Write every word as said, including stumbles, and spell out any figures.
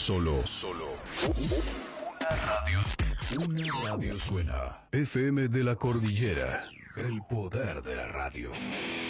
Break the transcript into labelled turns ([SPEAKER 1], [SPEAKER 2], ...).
[SPEAKER 1] Solo, solo. Una radio. Una radio suena. F M de la Cordillera. El poder de la radio.